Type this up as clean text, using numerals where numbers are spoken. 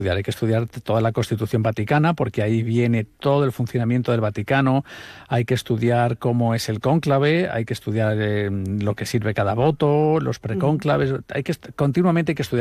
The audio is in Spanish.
Hay que estudiar toda la Constitución Vaticana, porque ahí viene todo el funcionamiento del Vaticano. Hay que estudiar cómo es el cónclave, hay que estudiar lo que sirve cada voto, los precónclaves. Continuamente hay que estudiar